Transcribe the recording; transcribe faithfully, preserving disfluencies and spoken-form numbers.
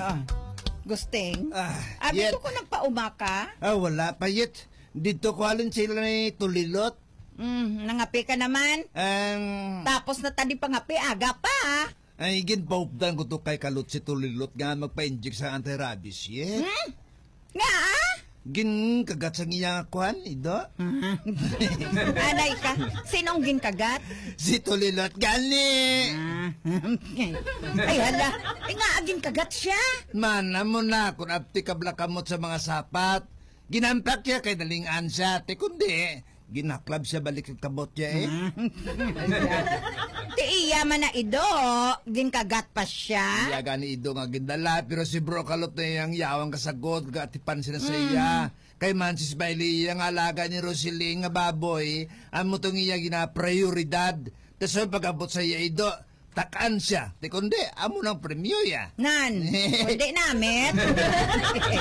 Ah, gusting. Ah, Abi yet. ko ko nagpauma ka. Ah, wala pa yet. Dito ko halin sila ni Tulilot. Mm, nangapi ka naman. Ang... Tapos na tadi pangapi, aga pa. Ay, ginpaupdan ko to kay Kalot si Tulilot nga magpa-inject sa anti-rabies yet. Hmm? Nga ah? Gin kagat sa ngiyang akuan, Ido. Anay ka, sinong ginkagat? Si Tulilot gani. Ay hala, ay nga aging kagat siya. Mana mo na kung apti kabla kamot sa mga sapat. Ginampak siya kay dalingan siya. Te kundi, ginaklab siya balik ang kabot siya eh. Ti iya man na ido, ginkagat pa siya. Iya gani Ido nga gindala, pero si Bro Kalot na yung yawang kasagot, gatipan sila sa iya. Kay man si Smiley, yung alaga ni Rosalie nga baboy, ang mutong iya gina-prioridad. Tapos yung pag-abot sa iya Ido, takaan siya. Te kundi, amo ng premyo ya. Nan, kundi namin.